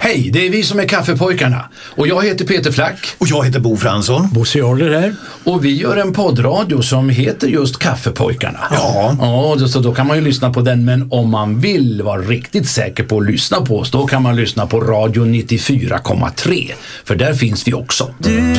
Hej, det är vi som är Kaffepojkarna. Och jag heter Peter Flack. Och jag heter Bo Fransson. Bosse Jarler här. Och vi gör en poddradio som heter just Kaffepojkarna. Ja, så då kan man ju lyssna på den. Men om man vill vara riktigt säker på att lyssna på oss, då kan man lyssna på Radio 94,3. För där finns vi också.